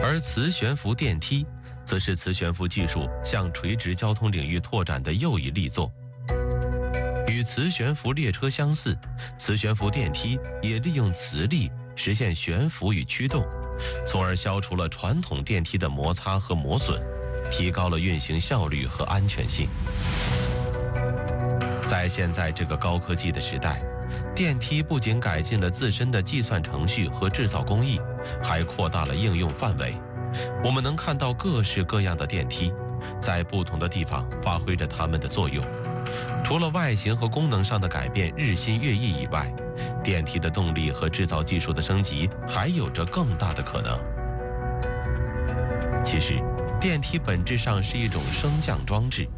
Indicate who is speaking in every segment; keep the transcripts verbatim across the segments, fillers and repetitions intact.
Speaker 1: 而磁悬浮电梯则是磁悬浮技术向垂直交通领域拓展的又一力作。与磁悬浮列车相似，磁悬浮电梯也利用磁力实现悬浮与驱动，从而消除了传统电梯的摩擦和磨损，提高了运行效率和安全性。在现在这个高科技的时代，电梯不仅改进了自身的计算程序和制造工艺，还扩大了应用范围。我们能看到各式各样的电梯，在不同的地方发挥着它们的作用。除了外形和功能上的改变日新月异以外，电梯的动力和制造技术的升级还有着更大的可能。其实，电梯本质上是一种升降装置。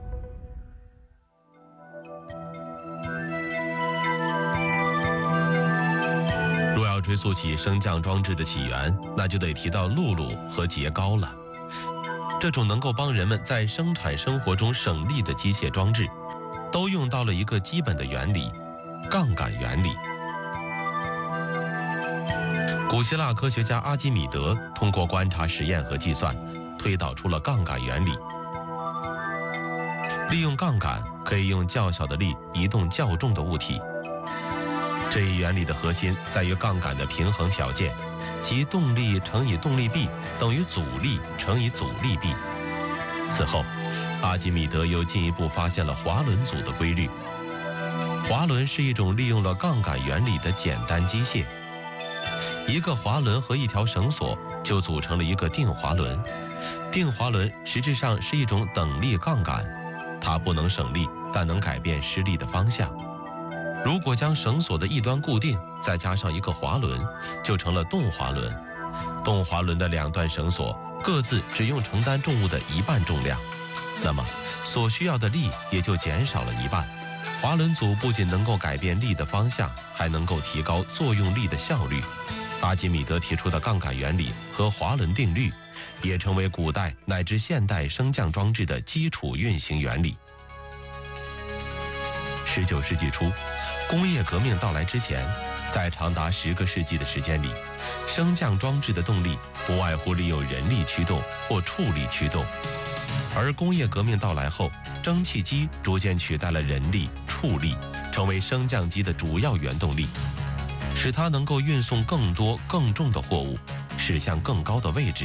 Speaker 1: 若要追溯起升降装置的起源，那就得提到辘轳和节高了。这种能够帮人们在生产生活中省力的机械装置，都用到了一个基本的原理——杠杆原理。古希腊科学家阿基米德通过观察实验和计算，推导出了杠杆原理。利用杠杆可以用较小的力移动较重的物体。这一原理的核心在于杠杆的平衡条件，即动力乘以动力臂等于阻力乘以阻力臂。此后，阿基米德又进一步发现了滑轮组的规律。滑轮是一种利用了杠杆原理的简单机械。一个滑轮和一条绳索就组成了一个定滑轮。定滑轮实质上是一种等力杠杆，它不能省力，但能改变施力的方向。如果将绳索的一端固定，再加上一个滑轮，就成了动滑轮。动滑轮的两段绳索各自只用承担重物的一半重量，那么所需要的力也就减少了一半。滑轮组不仅能够改变力的方向，还能够提高作用力的效率。阿基米德提出的杠杆原理和滑轮定律，也成为古代乃至现代升降装置的基础运行原理。十九世纪初，工业革命到来之前，在长达十个世纪的时间里，升降装置的动力不外乎利用人力驱动或畜力驱动。而工业革命到来后，蒸汽机逐渐取代了人力、畜力，成为升降机的主要原动力，使它能够运送更多更重的货物，驶向更高的位置。